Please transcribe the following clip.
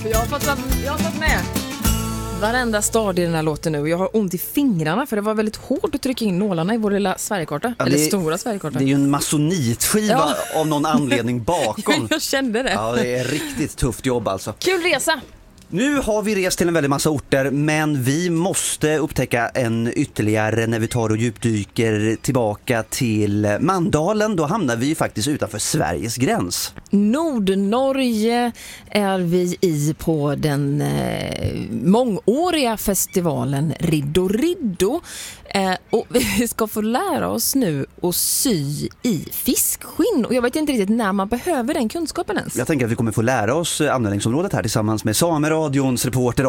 Jag har fått med varenda stad i den här låten nu. Jag har ont i fingrarna för det var väldigt hårt att trycka in nålarna i vår lilla Sverigekarta. Ja, eller stora Sverigekarta. Det är ju en masonitskiva av någon anledning bakom. Jag kände det. Ja, det är riktigt tufft jobb alltså. Kul resa! Nu har vi rest till en väldigt massa orter, men vi måste upptäcka en ytterligare när vi tar och djupdyker tillbaka till Mandalen. Då hamnar vi ju faktiskt utanför Sveriges gräns. Nordnorge är vi i på den mångåriga festivalen Riddo Riddo. Och vi ska få lära oss nu att sy i fiskskinn. Och jag vet inte riktigt när man behöver den kunskapen ens. Jag tänker att vi kommer få lära oss användningsområdet här tillsammans med Sameradions reporter